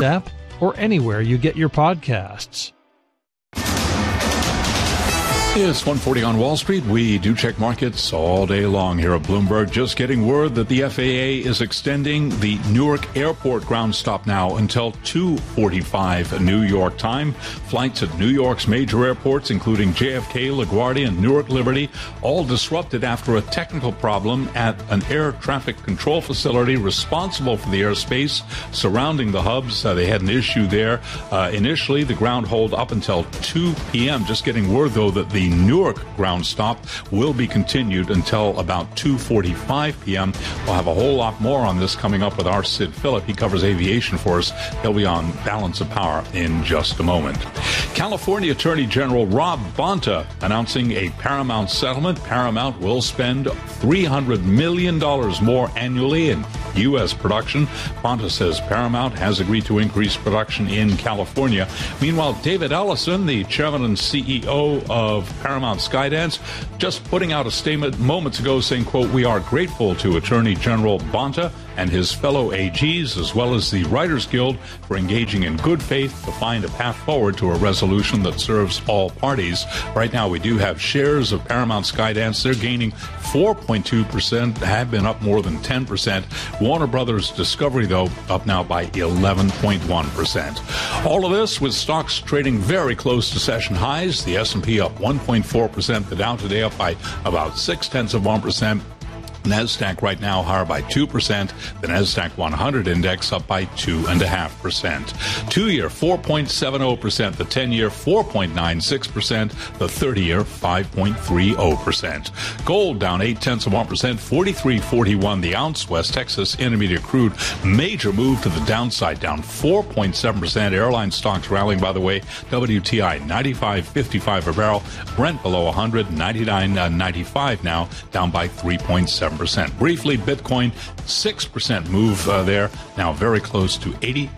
app or anywhere you get your podcasts. It's 1:40 on Wall Street. We do check markets all day long here at Bloomberg. Just getting word that the FAA is extending the Newark Airport ground stop now until 2:45 New York time. Flights at New York's major airports, including JFK, LaGuardia, and Newark Liberty, all disrupted after a technical problem at an air traffic control facility responsible for the airspace surrounding the hubs. They had an issue there. Initially, the ground hold up until 2 p.m. Just getting word, though, that the Newark ground stop will be continued until about 2:45 p.m. We'll have a whole lot more on this coming up with our Sid Phillip. He covers aviation for us. He'll be on Balance of Power in just a moment. California Attorney General Rob Bonta announcing a Paramount settlement. Paramount will spend $300 million more annually in U.S. production. Bonta says Paramount has agreed to increase production in California. Meanwhile, David Ellison, the chairman and CEO of Paramount Skydance, just putting out a statement moments ago saying, quote, "We are grateful to Attorney General Bonta and his fellow AGs, as well as the Writers Guild, for engaging in good faith to find a path forward to a resolution that serves all parties." Right now, we do have shares of Paramount Skydance. They're gaining 4.2%, have been up more than 10%. Warner Brothers Discovery, though, up now by 11.1%. All of this with stocks trading very close to session highs. The S&P up 1.4%. The Dow today up by about 0.6%. NASDAQ right now higher by 2%. The NASDAQ 100 index up by 2.5%. 2-year 4.70%. The 10-year 4.96%. The 30-year 5.30%. Gold down 0.8%. 43.41 the ounce. West Texas Intermediate crude major move to the downside, down 4.7%. Airline stocks rallying, by the way. WTI 95.55 a barrel. Brent below 100. 99.95 now, down by 3.7%. Briefly, Bitcoin, 6% move there, now very close to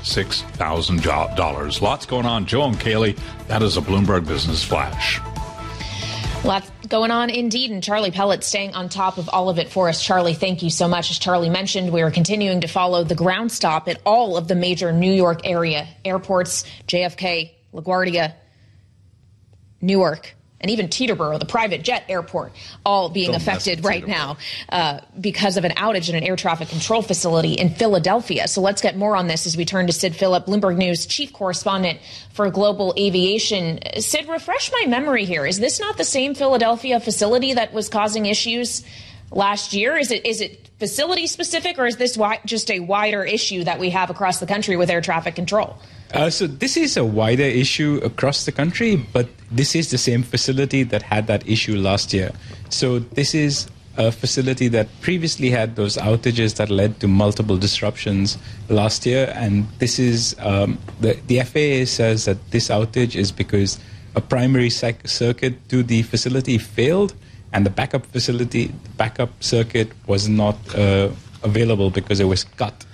$86,000. Lots going on. Joe and Kaylee, that is a Bloomberg Business Flash. Lots going on indeed, and Charlie Pellet staying on top of all of it for us. Charlie, thank you so much. As Charlie mentioned, we are continuing to follow the ground stop at all of the major New York area airports, JFK, LaGuardia, Newark, and even Teterboro, the private jet airport, all being affected right now because of an outage in an air traffic control facility in Philadelphia. So let's get more on this as we turn to Sid Phillip, Bloomberg News chief correspondent for global aviation. Sid, refresh my memory here. Is this not the same Philadelphia facility that was causing issues last year? Is it facility specific, or is this just a wider issue that we have across the country with air traffic control? So this is a wider issue across the country, but this is the same facility that had that issue last year. So this is a facility that previously had those outages that led to multiple disruptions last year. And this is the FAA says that this outage is because a primary circuit to the facility failed, and the backup circuit was not available because it was cut.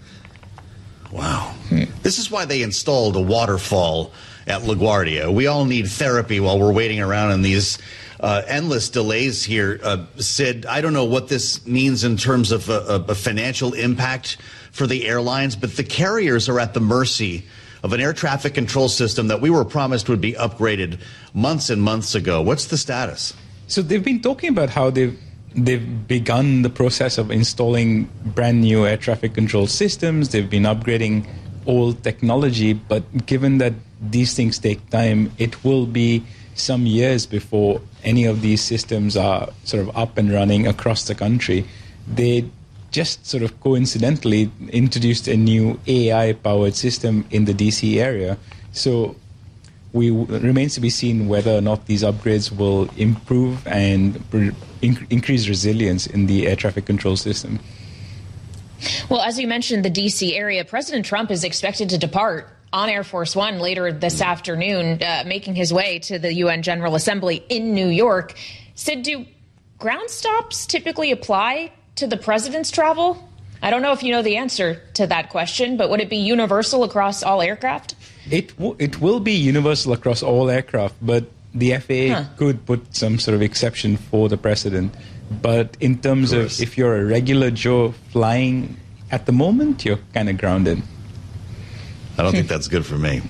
Wow. This is why they installed a waterfall at LaGuardia. We all need therapy while we're waiting around in these endless delays here. Sid, I don't know what this means in terms of a financial impact for the airlines, but the carriers are at the mercy of an air traffic control system that we were promised would be upgraded months and months ago. What's the status? So they've been talking about how they've begun the process of installing brand new air traffic control systems. They've been upgrading old technology, but given that these things take time, it will be some years before any of these systems are sort of up and running across the country. They just sort of coincidentally introduced a new AI-powered system in the DC area. So remains to be seen whether or not these upgrades will improve and increase resilience in the air traffic control system. Well, as you mentioned, the D.C. area, President Trump is expected to depart on Air Force One later this afternoon, making his way to the UN General Assembly in New York. Sid, do ground stops typically apply to the president's travel? I don't know if you know the answer to that question, but would it be universal across all aircraft? It will be universal across all aircraft, but the FAA could put some sort of exception for the president. But in terms of if you're a regular Joe flying at the moment, you're kind of grounded. I don't think that's good for me.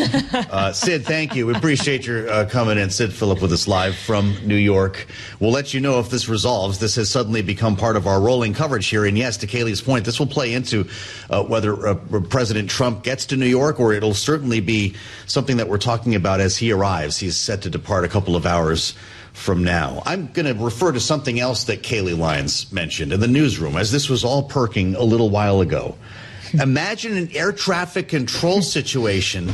Sid, thank you. We appreciate your coming in. Sid Phillip with us live from New York. We'll let you know if this resolves. This has suddenly become part of our rolling coverage here. And yes, to Kayleigh's point, this will play into whether President Trump gets to New York, or it'll certainly be something that we're talking about as he arrives. He's set to depart a couple of hours from now. I'm going to refer to something else that Kayleigh Lyons mentioned in the newsroom as this was all perking a little while ago. Imagine an air traffic control situation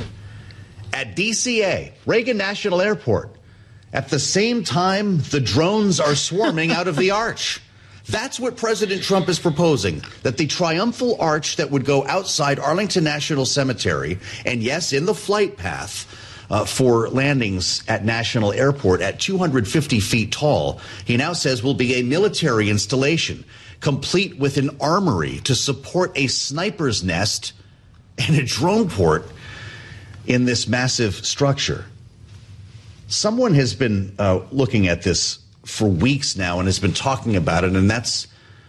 at DCA, Reagan National Airport. At the same time, the drones are swarming out of the arch. That's what President Trump is proposing, that the triumphal arch that would go outside Arlington National Cemetery, and yes, in the flight path for landings at National Airport at 250 feet tall, he now says will be a military installation, complete with an armory to support a sniper's nest and a drone port in this massive structure. Someone has been looking at this for weeks now and has been talking about it, and that's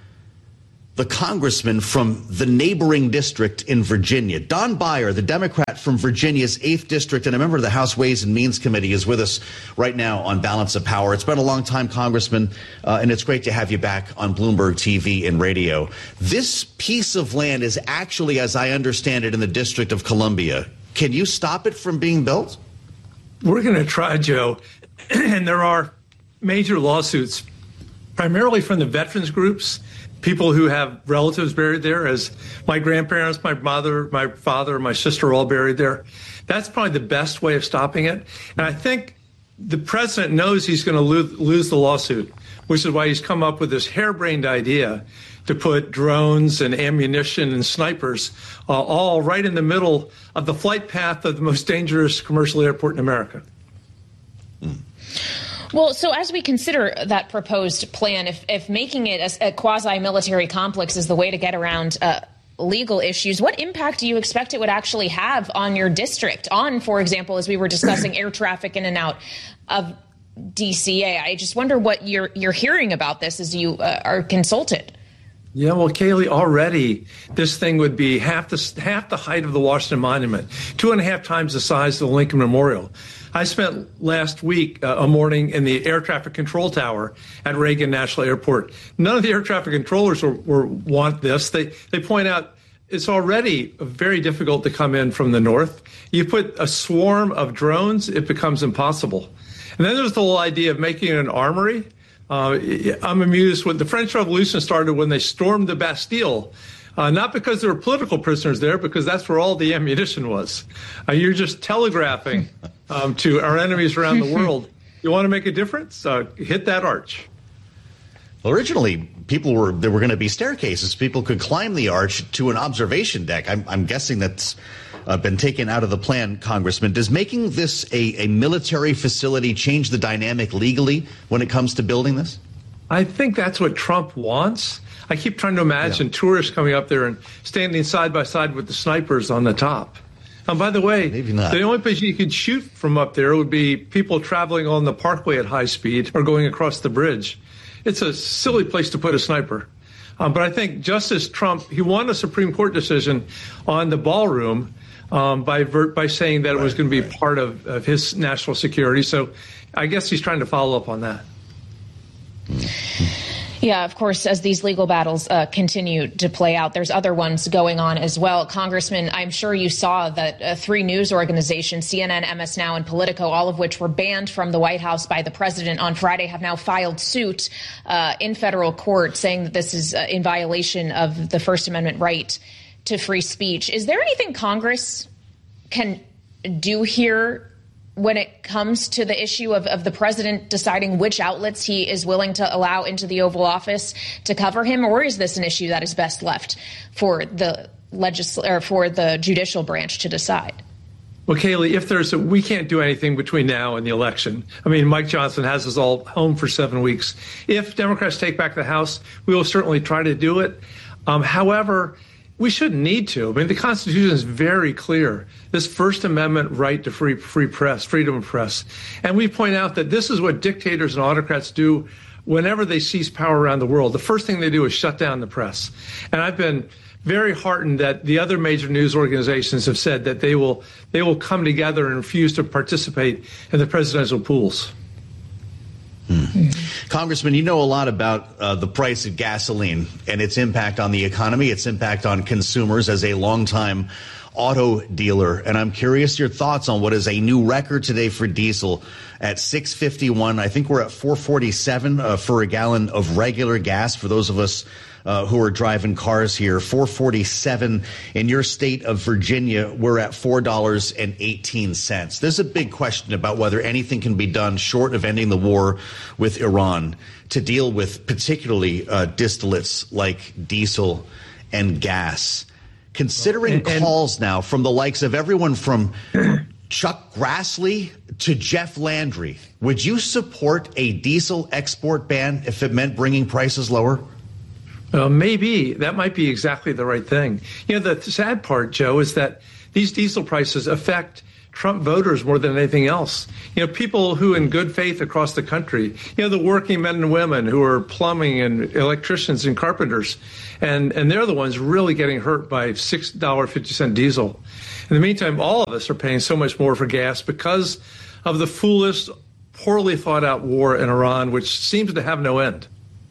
the congressman from the neighboring district in Virginia. Don Beyer, the Democrat from Virginia's 8th District and a member of the House Ways and Means Committee, is with us right now on Balance of Power. It's been a long time, Congressman, and it's great to have you back on Bloomberg TV and radio. This piece of land is actually, as I understand it, in the District of Columbia. Can you stop it from being built? We're going to try, Joe. And there are major lawsuits, primarily from the veterans groups, people who have relatives buried there, as my grandparents, my mother, my father, my sister are all buried there. That's probably the best way of stopping it. And I think the president knows he's going to lose the lawsuit, which is why he's come up with this harebrained idea to put drones and ammunition and snipers all right in the middle of the flight path of the most dangerous commercial airport in America. Well, so as we consider that proposed plan, if making it a quasi-military complex is the way to get around legal issues, what impact do you expect it would actually have on your district? On, for example, as we were discussing, air traffic in and out of DCA. I just wonder what you're hearing about this as you are consulted. Yeah, well, Kayleigh, already this thing would be half the height of the Washington Monument, 2.5 times the size of the Lincoln Memorial. I spent last week a morning in the air traffic control tower at Reagan National Airport. None of the air traffic controllers want this. They point out it's already very difficult to come in from the north. You put a swarm of drones, it becomes impossible. And then there's the whole idea of making it an armory. I'm amused when the French Revolution started when they stormed the Bastille. Not because there were political prisoners there, because that's where all the ammunition was. You're just telegraphing to our enemies around the world, you want to make a difference? Hit that arch. Well, originally, there were going to be staircases. People could climb the arch to an observation deck. I'm guessing that's been taken out of the plan, Congressman. Does making this a military facility change the dynamic legally when it comes to building this? I think that's what Trump wants. I keep trying to imagine tourists coming up there and standing side by side with the snipers on the top. And by the way, the only place you could shoot from up there would be people traveling on the parkway at high speed or going across the bridge. It's a silly place to put a sniper. But I think Justice Trump, he won a Supreme Court decision on the ballroom by saying that it was going to be part of his national security. So I guess he's trying to follow up on that. Yeah, of course, as these legal battles continue to play out, there's other ones going on as well. Congressman, I'm sure you saw that 3 news organizations, CNN, MS Now, and Politico, all of which were banned from the White House by the president on Friday, have now filed suit in federal court saying that this is in violation of the First Amendment right to free speech. Is there anything Congress can do here when it comes to the issue of the president deciding which outlets he is willing to allow into the Oval Office to cover him, or is this an issue that is best left for the for the judicial branch to decide? Well, Kayleigh, we can't do anything between now and the election. I mean, Mike Johnson has us all home for 7 weeks. If Democrats take back the House, we will certainly try to do it. However, we shouldn't need to. I mean, the Constitution is very clear. This First Amendment right to free press, freedom of press. And we point out that this is what dictators and autocrats do whenever they seize power around the world. The first thing they do is shut down the press. And I've been very heartened that the other major news organizations have said that they will come together and refuse to participate in the presidential pools. Congressman, you know a lot about the price of gasoline and its impact on the economy, its impact on consumers as a longtime auto dealer. And I'm curious your thoughts on what is a new record today for diesel at $6.51. I think we're at $4.47 for a gallon of regular gas for those of us who are driving cars here. $4.47 in your state of Virginia. We're at $4.18. There's a big question about whether anything can be done short of ending the war with Iran to deal with particularly distillates like diesel and gas. Considering calls now from the likes of everyone from Chuck Grassley to Jeff Landry, would you support a diesel export ban if it meant bringing prices lower? Maybe. That might be exactly the right thing. You know, the sad part, Joe, is that these diesel prices affect Trump voters more than anything else. You know, people who in good faith across the country, you know, the working men and women who are plumbing and electricians and carpenters, and they're the ones really getting hurt by $6.50 diesel. In the meantime, all of us are paying so much more for gas because of the foolish, poorly thought out war in Iran, which seems to have no end.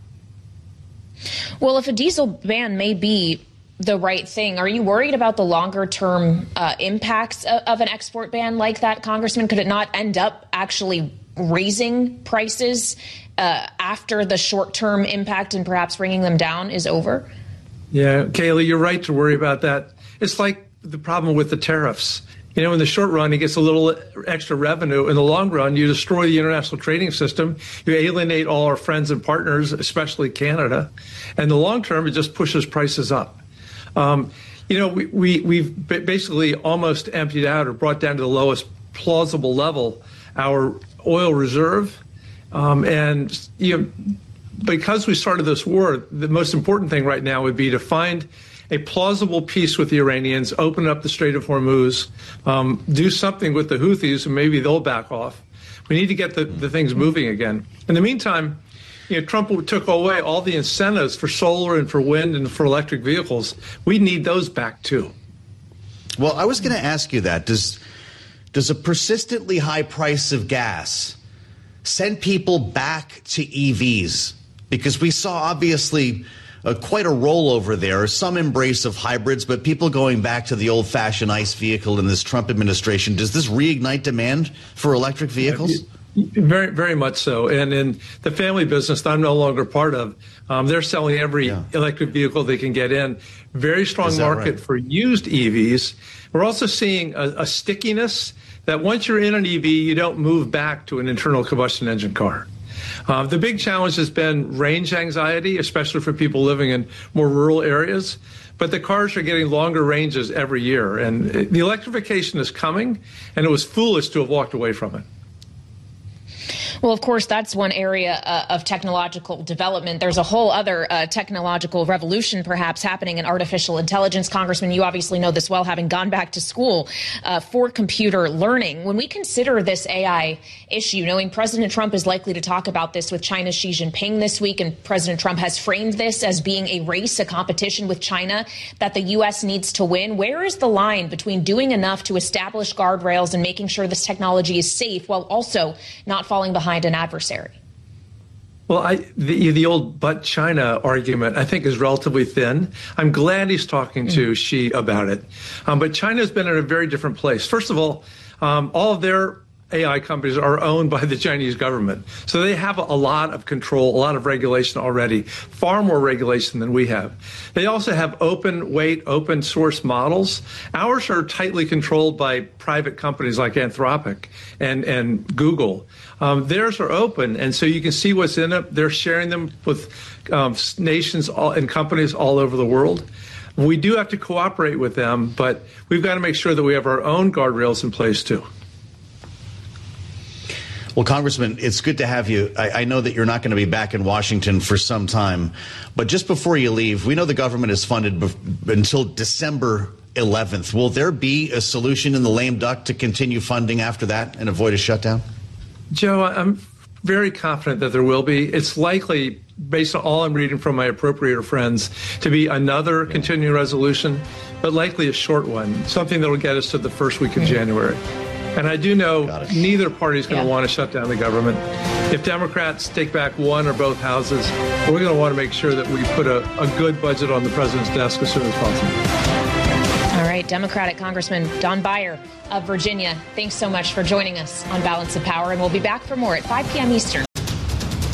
Well, if a diesel ban may be the right thing, are you worried about the longer term impacts of an export ban like that, Congressman? Could it not end up actually raising prices after the short term impact and perhaps bringing them down is over? Yeah, Kayleigh, you're right to worry about that. It's like the problem with the tariffs. You know, in the short run, it gets a little extra revenue. In the long run, you destroy the international trading system. You alienate all our friends and partners, especially Canada. And in the long term, it just pushes prices up. You know, we've basically almost emptied out or brought down to the lowest plausible level our oil reserve. And, you know, because we started this war, the most important thing right now would be to find a plausible peace with the Iranians, open up the Strait of Hormuz, do something with the Houthis, and maybe they'll back off. We need to get the things moving again. In the meantime, you know, Trump took away all the incentives for solar and for wind and for electric vehicles. We need those back, too. Well, I was going to ask you that. Does a persistently high price of gas send people back to EVs? Because we saw, obviously, quite a rollover there, some embrace of hybrids, but people going back to the old-fashioned ICE vehicle in this Trump administration. Does this reignite demand for electric vehicles? Very, very much so. And in the family business that I'm no longer part of, they're selling every electric vehicle they can get in. Very strong market for used EVs. We're also seeing a stickiness that once you're in an EV, you don't move back to an internal combustion engine car. The big challenge has been range anxiety, especially for people living in more rural areas. But the cars are getting longer ranges every year. And the electrification is coming, and it was foolish to have walked away from it. Well, of course, that's one area of technological development. There's a whole other technological revolution perhaps happening in artificial intelligence. Congressman, you obviously know this well, having gone back to school for computer learning. When we consider this AI issue, knowing President Trump is likely to talk about this with China's Xi Jinping this week, and President Trump has framed this as being a race, a competition with China that the U.S. needs to win, where is the line between doing enough to establish guardrails and making sure this technology is safe while also not falling behind an adversary? Well, the old "but China" argument, I think, is relatively thin. I'm glad he's talking to Xi about it. But China's been in a very different place. First of all of their AI companies are owned by the Chinese government. So they have a lot of control, a lot of regulation already, far more regulation than we have. They also have open source models. Ours are tightly controlled by private companies like Anthropic and Google. Theirs are open, and so you can see what's in it. They're sharing them with nations and companies all over the world. We do have to cooperate with them, but we've got to make sure that we have our own guardrails in place, too. Well, Congressman, it's good to have you. I know that you're not going to be back in Washington for some time, but just before you leave, we know the government is funded until December 11th. Will there be a solution in the lame duck to continue funding after that and avoid a shutdown? Joe, I'm very confident that there will be. It's likely based on all I'm reading from my appropriator friends, to be another continuing resolution, but likely a short one, something that will get us to the first week of January. And I do know neither party is going to want to shut down the government. If Democrats take back one or both houses, we're going to want to make sure that we put a good budget on the president's desk as soon as possible. All right, Democratic Congressman Don Beyer of Virginia, thanks so much for joining us on Balance of Power, and we'll be back for more at 5 p.m. Eastern.